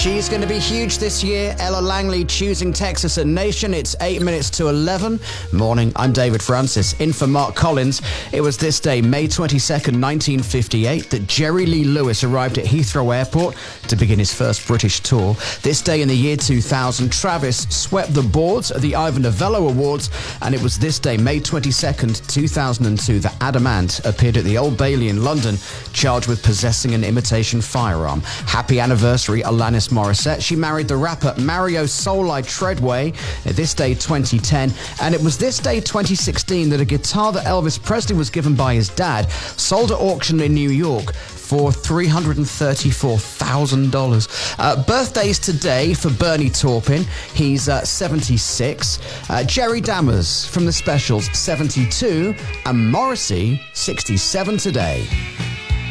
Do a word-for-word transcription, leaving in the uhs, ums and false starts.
She's going to be huge this year. Ella Langley choosing Texas a Nation. It's eight minutes to eleven. Morning, I'm David Francis. In for Mark Collins. It was this day, May twenty-second, nineteen fifty-eight, that Jerry Lee Lewis arrived at Heathrow Airport to begin his first British tour. This day in the year two thousand, Travis swept the boards at the Ivor Novello Awards. And it was this day, May twenty-second, two thousand two, that Adam Ant appeared at the Old Bailey in London, charged with possessing an imitation firearm. Happy anniversary, Alanis Morissette. She married the rapper Mario Souleye Treadway this day twenty ten, and it was this day twenty sixteen that a guitar that Elvis Presley was given by his dad sold at auction in New York for three hundred thirty-four thousand dollars. Uh, birthdays today for Bernie Taupin. He's uh, seventy-six. Uh, Jerry Dammers from The Specials, seventy-two. And Morrissey, sixty-seven today.